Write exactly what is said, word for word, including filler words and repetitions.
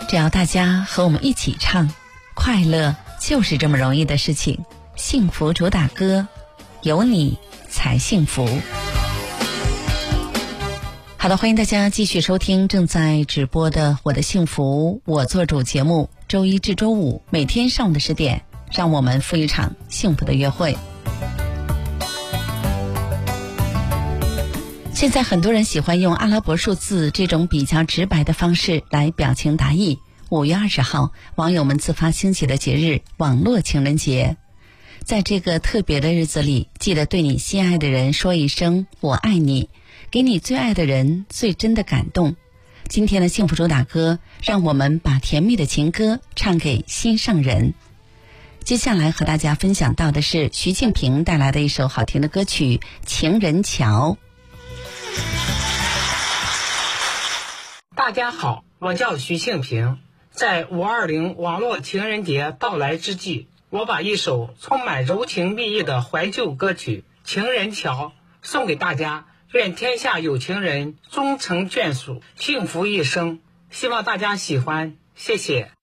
只要大家和我们一起唱，快乐就是这么容易的事情。幸福主打歌，有你才幸福。好的，欢迎大家继续收听正在直播的我的幸福我做主节目，周一至周五每天上午的十点，让我们赴一场幸福的约会。现在很多人喜欢用阿拉伯数字这种比较直白的方式来表情达意。五月二十号，网友们自发兴起的节日网络情人节，在这个特别的日子里，记得对你心爱的人说一声我爱你，给你最爱的人最真的感动。今天的幸福主打歌，让我们把甜蜜的情歌唱给心上人。接下来和大家分享到的是徐静平带来的一首好听的歌曲《情人桥》。 大家好，我叫徐庆平。在五二零网络情人节到来之际，我把一首充满柔情蜜意的怀旧歌曲《情人桥》送给大家，愿天下有情人终成眷属，幸福一生。希望大家喜欢，谢谢。